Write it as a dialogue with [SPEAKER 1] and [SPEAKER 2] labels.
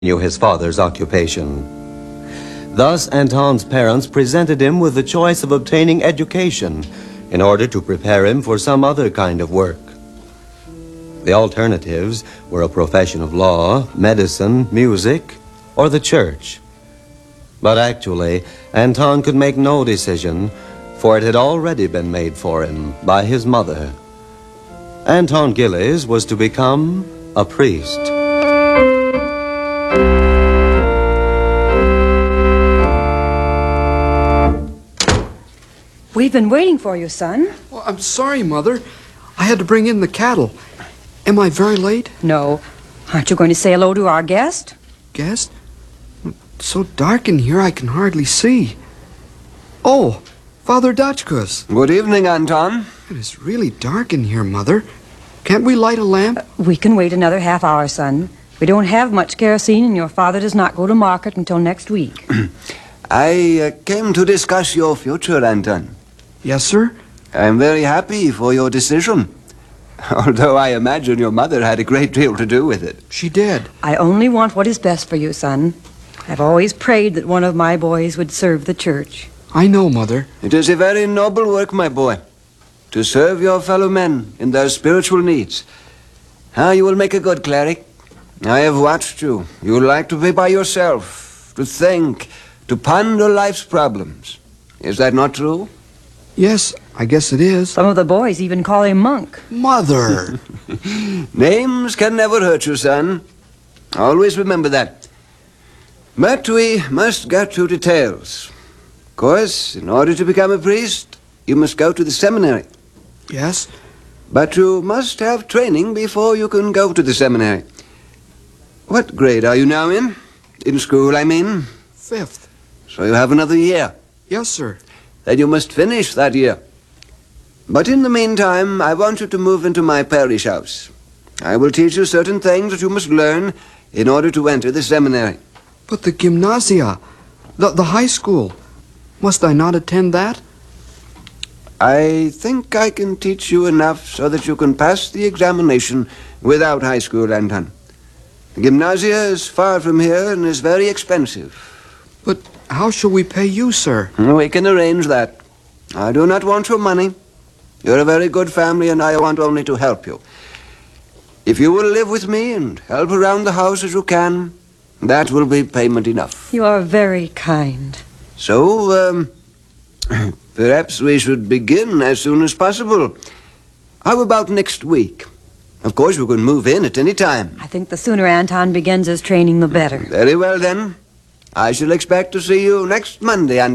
[SPEAKER 1] knew his father's occupation. Thus, Anton's parents presented him with the choice of obtaining education in order to prepare him for some other kind of work. The alternatives were a profession of law, medicine, music, or the church. But actually, Anton could make no decision, for it had already been made for him by his mother. Anton Gillies was to become a priest.
[SPEAKER 2] We've been waiting for you, son.
[SPEAKER 3] Well, I'm sorry, Mother. I had to bring in the cattle. Am I very late?
[SPEAKER 2] No. Aren't you going to say hello to our guest?
[SPEAKER 3] Guest? It's so dark in here I can hardly see. Oh, Father Dutchkus.
[SPEAKER 4] Good evening, Anton.
[SPEAKER 3] It is really dark in here, Mother. Can't we light a lamp?
[SPEAKER 2] We can wait another half hour, son. We don't have much kerosene, and your father does not go to market until next week.
[SPEAKER 4] I came to discuss your future, Anton.
[SPEAKER 3] Yes, sir?
[SPEAKER 4] I'm very happy for your decision. Although I imagine your mother had a great deal to do with it.
[SPEAKER 3] She did.
[SPEAKER 2] I only want what is best for you, son. I've always prayed that one of my boys would serve the church.
[SPEAKER 3] I know, Mother.
[SPEAKER 4] It is a very noble work, my boy, to serve your fellow men in their spiritual needs. How you will make a good cleric. I have watched you. You like to be by yourself, to think, to ponder life's problems. Is that not true?
[SPEAKER 3] Yes, I guess it is.
[SPEAKER 2] Some of the boys even call him Monk.
[SPEAKER 3] Mother!
[SPEAKER 4] Names can never hurt you, son. Always remember that. But we must get to details. Of course, in order to become a priest, you must go to the seminary.
[SPEAKER 3] Yes?
[SPEAKER 4] But you must have training before you can go to the seminary. What grade are you now in? In school, I mean.
[SPEAKER 3] 5th.
[SPEAKER 4] So you have another year.
[SPEAKER 3] Yes, sir.
[SPEAKER 4] Then you must finish that year. But in the meantime, I want you to move into my parish house. I will teach you certain things that you must learn in order to enter the seminary.
[SPEAKER 3] But the gymnasia, the high school, must I not attend that?
[SPEAKER 4] I think I can teach you enough so that you can pass the examination without high school, Anton. The gymnasia is far from here and is very expensive.
[SPEAKER 3] But how shall we pay you, sir?
[SPEAKER 4] We can arrange that. I do not want your money. You're a very good family, and I want only to help you. If you will live with me and help around the house as you can, that will be payment enough.
[SPEAKER 2] You are very kind.
[SPEAKER 4] So, perhaps we should begin as soon as possible. How about next week? Of course, we can move in at any time.
[SPEAKER 2] I think the sooner Anton begins his training, the better.
[SPEAKER 4] Very well, then. I shall expect to see you next Monday,